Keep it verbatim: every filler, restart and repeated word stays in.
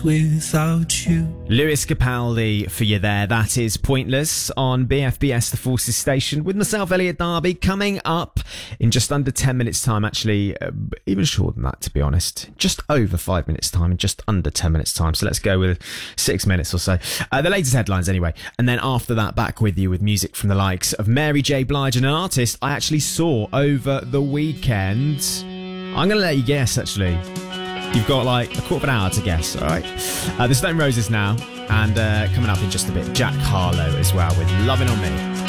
without you. Lewis Capaldi for you there. That is Pointless on B F B S The Forces Station with myself, Elliot Darby, coming up in just under ten minutes time. Actually, uh, even shorter than that, to be honest. Just over five minutes time and just under ten minutes time. So let's go with six minutes or so. Uh, the latest headlines anyway. And then after that, back with you with music from the likes of Mary J. Blige, an artist I actually saw over the weekend. I'm going to let you guess, actually. You've got like a quarter of an hour to guess, all right? Uh, the Stone Roses now, and uh, coming up in just a bit, Jack Harlow as well with Lovin' On Me.